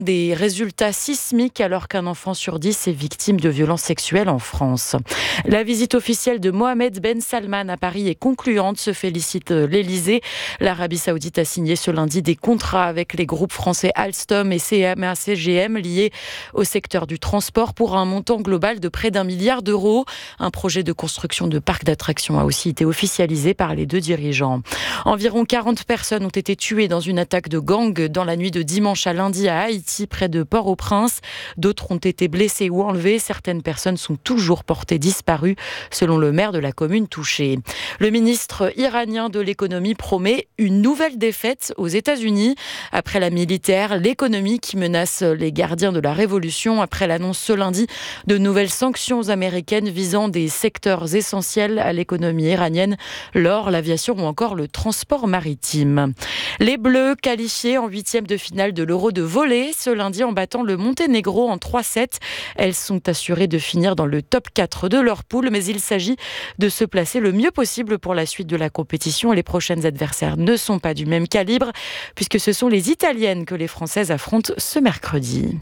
des résultats sismiques alors qu'un enfant sur 10 est victime de violences sexuelles en France. La visite officielle de Mohamed Ben Salman à Paris est concluante, se félicite l'Elysée. L'Arabie Saoudite a signé ce lundi des contrats avec les groupes français Alstom et CMA-CGM liés au secteur du transport pour un montant global de près d'1 milliard d'euros. Un projet de construction de parc d'attractions a aussi été officialisé par les deux dirigeants. Environ 40 personnes ont été tuées dans une attaque de gang dans la nuit de dimanche à lundi à Haïti, près de Port-au-Prince. D'autres ont été blessées ou enlevées. Certaines personnes sont toujours portées disparues, selon le maire de la commune touchée. Le ministre iranien de l'économie promet une nouvelle défaite aux États-Unis. Après la militaire, l'économie qui menace les gardiens de la révolution après l'annonce ce lundi de nouvelles sanctions américaines visant des secteurs essentiels à l'économie iranienne, l'or, l'aviation ou encore le transport maritime. Les Bleus qualifiés en 8e de finale de l'Euro de volley ce lundi en battant le Monténégro en 3-7. Elles sont assurées de finir dans le top 4 de leur poule, mais il s'agit de se placer le mieux possible pour la suite de la compétition. Les prochaines adversaires ne sont pas du même calibre puisque ce sont les Italiennes que les Françaises affrontent ce mercredi.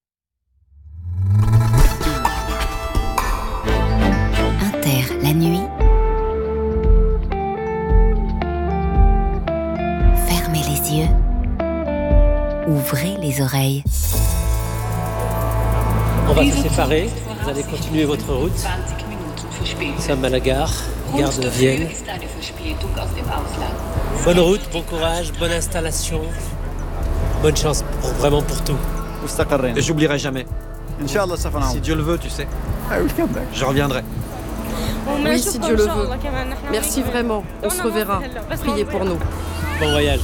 Inter, la nuit. Fermez les yeux. Ouvrez les oreilles. On va se séparer. Vous allez continuer votre route. Nous sommes à la gare de Vienne. Bonne route, bon courage, bonne installation. Bonne chance vraiment pour tout. Et j'oublierai jamais. Si Dieu le veut, tu sais. Je reviendrai. Oui, si Dieu le veut. Merci vraiment. On se reverra. Priez pour nous. Bon voyage.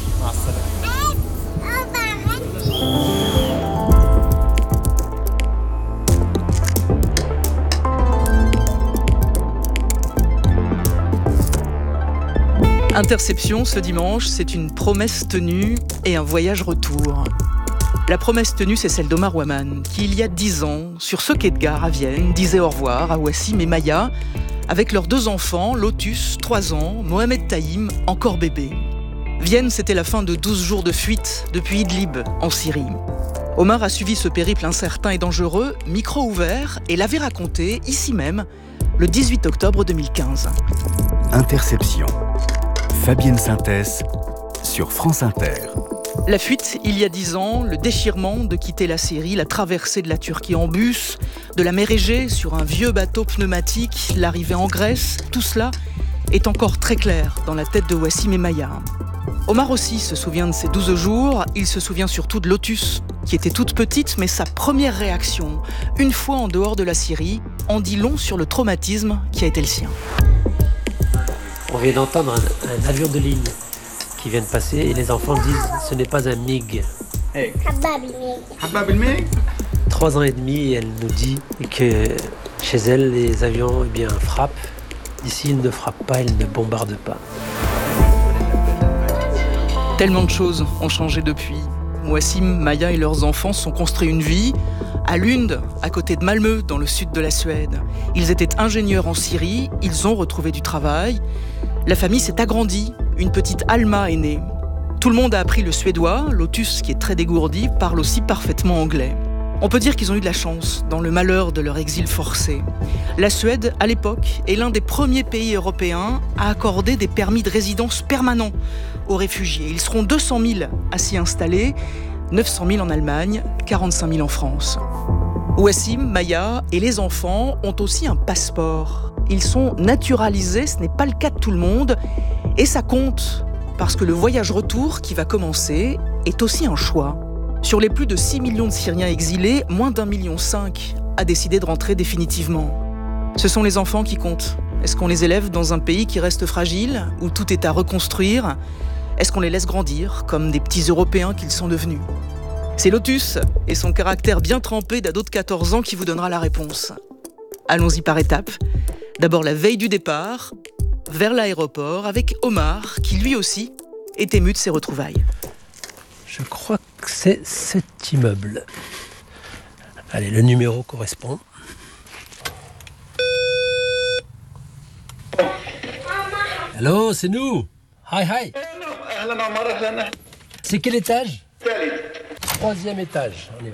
Interception ce dimanche, c'est une promesse tenue et un voyage retour. La promesse tenue, c'est celle d'Omar Ouaman, qui il y a 10 ans, sur ce quai de gare à Vienne, disait au revoir à Wassim et Maya, avec leurs 2 enfants, Lotus, 3 ans, Mohamed Taïm, encore bébé. Vienne, c'était la fin de 12 jours de fuite depuis Idlib, en Syrie. Omar a suivi ce périple incertain et dangereux, micro ouvert, et l'avait raconté, ici même, le 18 octobre 2015. Interception. Fabienne Synthèse sur France Inter. La fuite, il y a 10 ans, le déchirement de quitter la Syrie, la traversée de la Turquie en bus, de la mer Égée sur un vieux bateau pneumatique, l'arrivée en Grèce, tout cela est encore très clair dans la tête de Wassim et Maya. Omar aussi se souvient de ces 12 jours, il se souvient surtout de Lotus, qui était toute petite, mais sa première réaction, une fois en dehors de la Syrie, en dit long sur le traumatisme qui a été le sien. On vient d'entendre un avion de ligne qui vient de passer et les enfants disent ce n'est pas un MiG. 3 ans et demi, elle nous dit que chez elle, les avions frappent. Ici, ils ne frappent pas, ils ne bombardent pas. Tellement de choses ont changé depuis. Wassim, Maya et leurs enfants se sont construits une vie à Lund, à côté de Malmö, dans le sud de la Suède. Ils étaient ingénieurs en Syrie, ils ont retrouvé du travail. La famille s'est agrandie, une petite Alma est née. Tout le monde a appris le suédois, Lotus, qui est très dégourdi, parle aussi parfaitement anglais. On peut dire qu'ils ont eu de la chance dans le malheur de leur exil forcé. La Suède, à l'époque, est l'un des premiers pays européens à accorder des permis de résidence permanents aux réfugiés. Ils seront 200 000 à s'y installer, 900 000 en Allemagne, 45 000 en France. Wassim, Maya et les enfants ont aussi un passeport. Ils sont naturalisés, ce n'est pas le cas de tout le monde, et ça compte, parce que le voyage retour qui va commencer est aussi un choix. Sur les plus de 6 millions de Syriens exilés, moins d'1,5 million a décidé de rentrer définitivement. Ce sont les enfants qui comptent. Est-ce qu'on les élève dans un pays qui reste fragile, où tout est à reconstruire ? Est-ce qu'on les laisse grandir, comme des petits Européens qu'ils sont devenus ? C'est Lotus et son caractère bien trempé d'ado de 14 ans qui vous donnera la réponse. Allons-y par étapes. D'abord la veille du départ, vers l'aéroport, avec Omar, qui lui aussi est ému de ses retrouvailles. Je crois que c'est cet immeuble. Allez, le numéro correspond. Allô, c'est nous. Hi. C'est quel étage ? 3e étage. On y va.